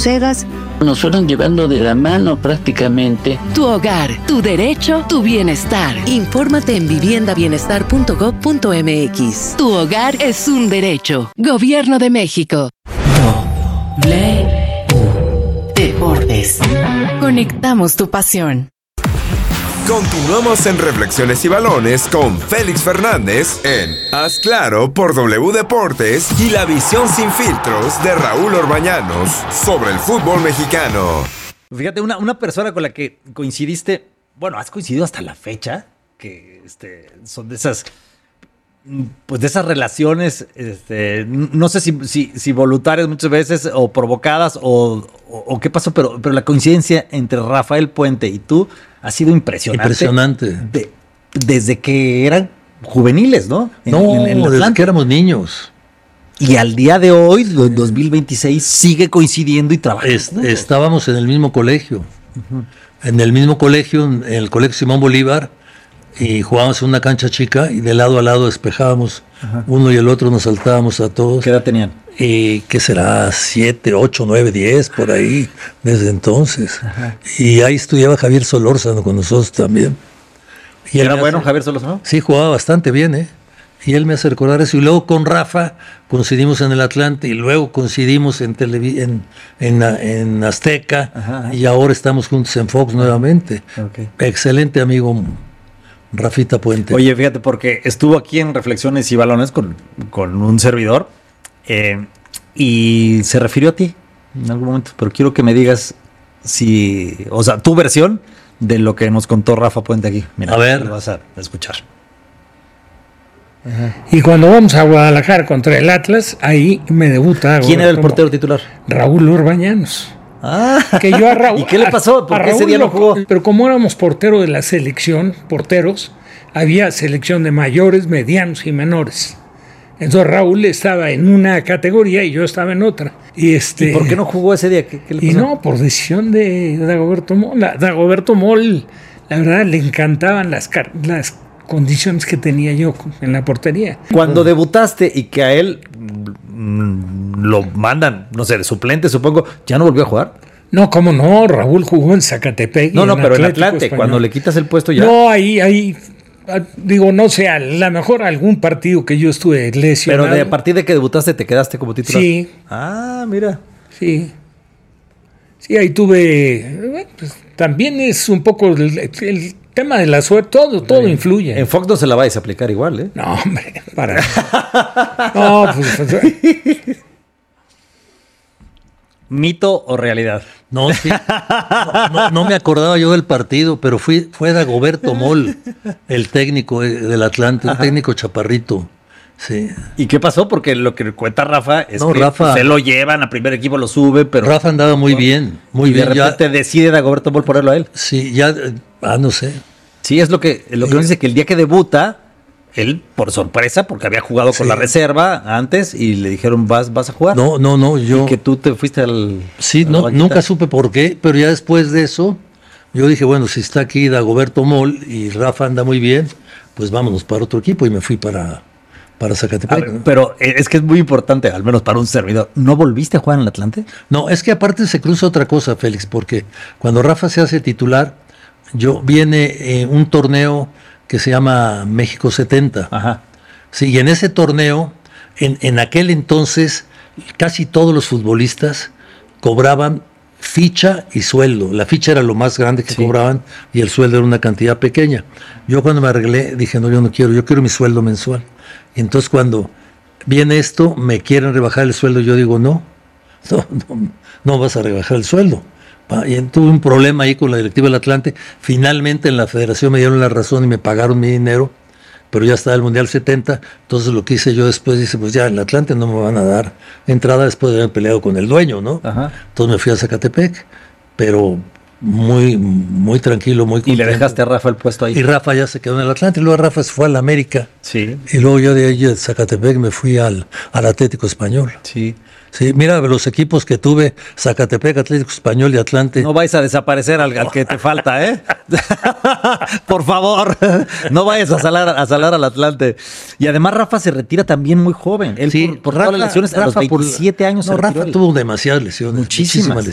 Arcegas. Nos fueron llevando de la mano prácticamente. Tu hogar, tu derecho, tu bienestar. Infórmate en viviendabienestar.gov.mx. Tu hogar es un derecho. Gobierno de México. Deportes. Conectamos tu pasión. Continuamos en Reflexiones y Balones con Félix Fernández en Haz Claro por W Deportes y la visión sin filtros de Raúl Orbañanos sobre el fútbol mexicano. Fíjate, una persona con la que coincidiste, bueno, has coincidido hasta la fecha, que son de esas, pues de esas relaciones, no sé si voluntarias muchas veces o provocadas o qué pasó, pero la coincidencia entre Rafael Puente y tú ha sido impresionante. Impresionante. Desde que eran juveniles, ¿no? Desde que éramos niños. Y al día de hoy, 2026, sigue coincidiendo y trabajando. Estábamos en el mismo colegio. Uh-huh. En el mismo colegio, en el colegio Simón Bolívar, y jugábamos en una cancha chica y de lado a lado despejábamos. Ajá. Uno y el otro, nos saltábamos a todos. ¿Qué edad tenían? ¿Qué será? 7, 8, 9, 10, por ahí, desde entonces. Ajá. Y ahí estudiaba Javier Solórzano con nosotros también. Y ¿era bueno Javier Solórzano? Sí, jugaba bastante bien, ¿eh? Y él me hace recordar eso. Y luego con Rafa coincidimos en el Atlante y luego coincidimos en Azteca. Ajá. Y ahora estamos juntos en Fox nuevamente. Okay. Excelente amigo Rafita Puente. Oye, fíjate, porque estuvo aquí en Reflexiones y Balones con un servidor y se refirió a ti en algún momento, pero quiero que me digas tu versión de lo que nos contó Rafa Puente aquí. Mira, a ver. Lo vas a escuchar. Ajá. Y cuando vamos a Guadalajara contra el Atlas, ahí me debuta. ¿Quién era el portero titular? Raúl Orbañanos. Que yo a Raúl, ¿y qué le pasó? ¿Por qué ese día no jugó? Pero como éramos portero de la selección, porteros, había selección de mayores, medianos y menores. Entonces Raúl estaba en una categoría y yo estaba en otra. ¿Y por qué no jugó ese día? ¿Qué le pasó? Y no, por decisión de Dagoberto Moll. Dagoberto Moll, la verdad, le encantaban las condiciones que tenía yo en la portería. Cuando debutaste y que a él lo mandan, no sé, de suplente, supongo, ¿ya no volvió a jugar? No, ¿cómo no? Raúl jugó en Zacatepec. No, pero en Atlante, cuando le quitas el puesto ya. No, ahí, digo, no sé, a lo mejor algún partido que yo estuve lesionado. Pero a partir de que debutaste te quedaste como titular. Sí. Mira. Sí. Sí, ahí tuve, pues, también es un poco el tema de la suerte, todo influye. En Fox no se la vais a aplicar igual, ¿eh? No, hombre, para. No, pues. ¿Mito o realidad? No, sí. No me acordaba yo del partido, pero fue Dagoberto Moll, el técnico del Atlante, un técnico chaparrito. Sí. ¿Y qué pasó? Porque lo que cuenta Rafa es que Rafa, se lo llevan, a primer equipo lo sube, pero Rafa andaba muy bien, muy bien. De repente decide Dagoberto Moll ponerlo a él. Sí, no sé. Sí, es lo que nos dice, que el día que debuta, él por sorpresa, porque había jugado con la reserva antes y le dijeron vas a jugar. No, yo. Y que tú te fuiste al. Sí, nunca supe por qué, pero ya después de eso, yo dije, bueno, si está aquí Dagoberto Moll y Rafa anda muy bien, pues vámonos para otro equipo y me fui para Zacatepec. Ver, ¿no? Pero es que es muy importante, al menos para un servidor. ¿No volviste a jugar en el Atlante? No, es que aparte se cruza otra cosa, Félix, porque cuando Rafa se hace titular, viene un torneo que se llama México 70. Ajá. Sí, y en ese torneo, en aquel entonces, casi todos los futbolistas cobraban ficha y sueldo. La ficha era lo más grande que cobraban y el sueldo era una cantidad pequeña. Yo cuando me arreglé dije, no, yo quiero mi sueldo mensual. Y entonces cuando viene esto, me quieren rebajar el sueldo, yo digo, no vas a rebajar el sueldo. Y tuve un problema ahí con la directiva del Atlante. Finalmente en la federación me dieron la razón y me pagaron mi dinero, pero ya estaba el Mundial 70. Entonces lo que hice yo después, dice, pues ya en el Atlante no me van a dar entrada después de haber peleado con el dueño, ¿no? Ajá. Entonces me fui a Zacatepec, pero muy, muy tranquilo, muy contento. ¿Y le dejaste a Rafa el puesto ahí? Y Rafa ya se quedó en el Atlante, y luego Rafa se fue al América. Sí. Y luego yo de ahí de Zacatepec me fui al Atlético Español. Sí. Sí, mira los equipos que tuve, Zacatepec, Atlético Español y Atlante. No vais a desaparecer al que te falta, ¿eh? Por favor, no vayas a salar al Atlante. Y además Rafa se retira también muy joven. Él sí, por todas las lesiones, a los 27 años se retiró. Rafa tuvo demasiadas lesiones. Muchísimas